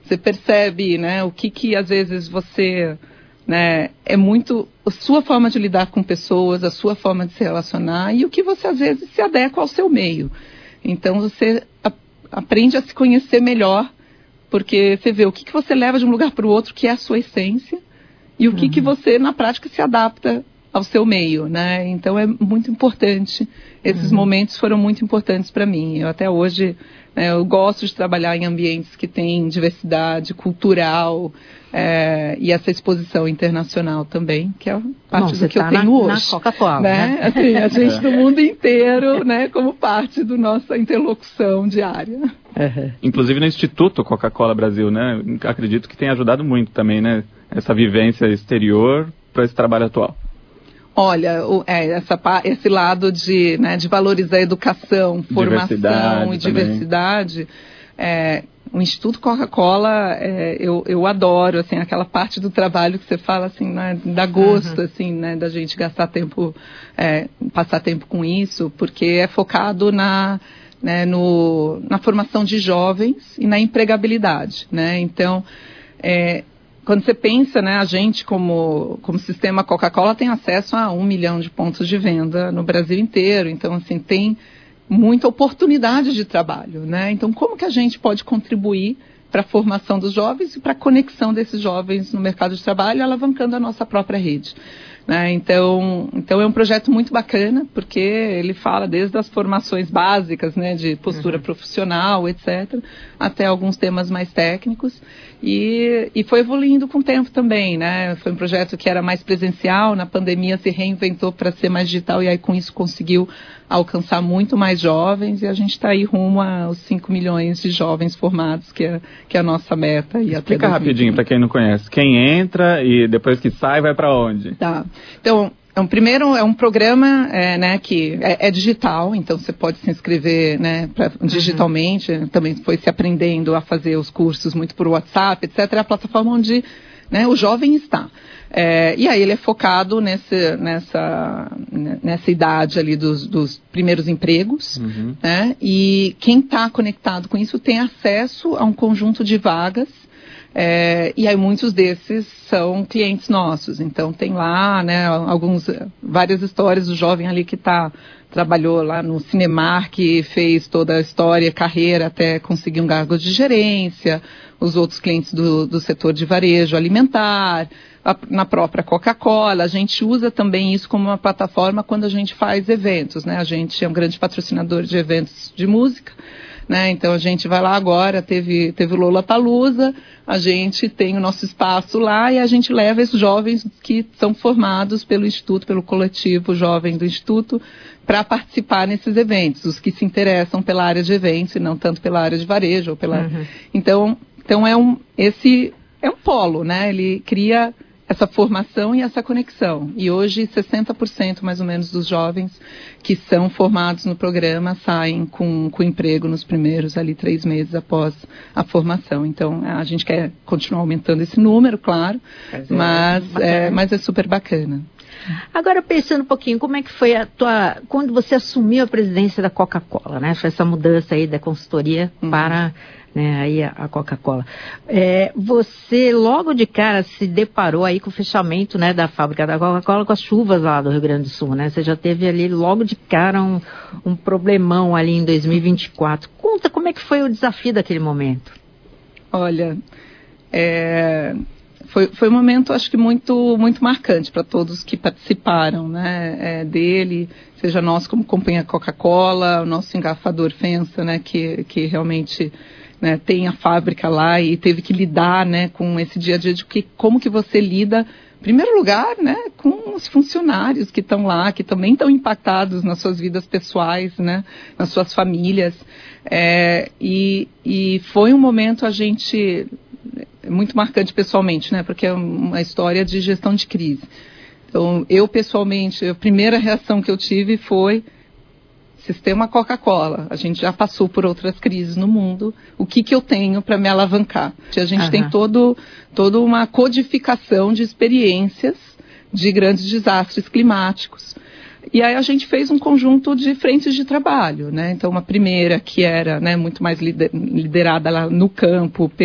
Você percebe, né, o que às vezes você, né, é muito a sua forma de lidar com pessoas, a sua forma de se relacionar e o que você às vezes se adequa ao seu meio. Então você aprende a se conhecer melhor, porque você vê o que você leva de um lugar para o outro, que é a sua essência, e o que você na prática se adapta ao seu meio, né? Então é muito importante. Esses momentos foram muito importantes para mim. Eu até hoje, né, eu gosto de trabalhar em ambientes que têm diversidade cultural e essa exposição internacional também, que é parte do que eu tenho hoje. Na Coca-Cola, né? Assim, a gente do mundo inteiro, né, como parte da nossa interlocução diária. Inclusive no Instituto Coca-Cola Brasil, né? Acredito que tem ajudado muito também, né? Essa vivência exterior para esse trabalho atual. Olha, esse lado de valorizar a educação, formação e diversidade, o Instituto Coca-Cola, eu adoro, assim, aquela parte do trabalho que você fala, assim, né, dá gosto, assim, né, da gente gastar tempo, passar tempo com isso, porque é focado na formação de jovens e na empregabilidade, né, então, quando você pensa, né, a gente como sistema Coca-Cola tem acesso a 1 milhão de pontos de venda no Brasil inteiro. Então, assim, tem muita oportunidade de trabalho, né? Então, como que a gente pode contribuir para a formação dos jovens e para a conexão desses jovens no mercado de trabalho, alavancando a nossa própria rede, né? Então é um projeto muito bacana, porque ele fala desde as formações básicas, né, de postura profissional, etc., até alguns temas mais técnicos, e foi evoluindo com o tempo também, né? Foi um projeto que era mais presencial, na pandemia se reinventou para ser mais digital, e aí com isso conseguiu alcançar muito mais jovens, e a gente está aí rumo aos 5 milhões de jovens formados, que é a nossa meta. E explica até rapidinho para quem não conhece, quem entra e depois que sai vai para onde? Tá, então, primeiro é um programa né, que é digital, então você pode se inscrever, né, digitalmente, também foi se aprendendo a fazer os cursos muito por WhatsApp, etc. É a plataforma onde, né, o jovem está. E aí ele é focado nessa idade ali dos primeiros empregos, né, e quem está conectado com isso tem acesso a um conjunto de vagas. E aí muitos desses são clientes nossos, então tem lá, né, várias histórias do jovem ali que trabalhou lá no Cinemark, fez toda a história, carreira até conseguir um cargo de gerência, os outros clientes do setor de varejo alimentar, na própria Coca-Cola. A gente usa também isso como uma plataforma quando a gente faz eventos, né? A gente é um grande patrocinador de eventos de música, né? Então a gente vai lá agora, teve o Lollapalooza, a gente tem o nosso espaço lá e a gente leva esses jovens que são formados pelo Instituto, pelo coletivo jovem do Instituto, para participar nesses eventos, os que se interessam pela área de eventos e não tanto pela área de varejo. Então esse é um polo, né? Ele cria essa formação e essa conexão. E hoje 60% mais ou menos dos jovens que são formados no programa saem com emprego nos primeiros 3 meses após a formação. Então a gente quer continuar aumentando esse número, claro, mas é super bacana. Agora, pensando um pouquinho, como é que foi quando você assumiu a presidência da Coca-Cola, né? Foi essa mudança aí da consultoria para, né, aí a Coca-Cola. Você logo de cara se deparou aí com o fechamento, né, da fábrica da Coca-Cola com as chuvas lá do Rio Grande do Sul, né? Você já teve ali logo de cara um problemão ali em 2024. Conta como é que foi o desafio daquele momento. Olha, Foi um momento, acho que muito, muito marcante para todos que participaram, né, dele, seja nós como companhia Coca-Cola, o nosso engarrafador FEMSA, né, que realmente, né, tem a fábrica lá e teve que lidar, né, com esse dia a dia de como que você lida, em primeiro lugar, né, com os funcionários que estão lá, que também estão impactados nas suas vidas pessoais, né, nas suas famílias. E foi um momento muito marcante pessoalmente, né? Porque é uma história de gestão de crise. Então, eu pessoalmente, a primeira reação que eu tive foi sistema Coca-Cola. A gente já passou por outras crises no mundo. O que eu tenho para me alavancar? A gente tem toda uma codificação de experiências de grandes desastres climáticos. E aí a gente fez um conjunto de frentes de trabalho, né? Então, uma primeira que era, né, muito mais liderada lá no campo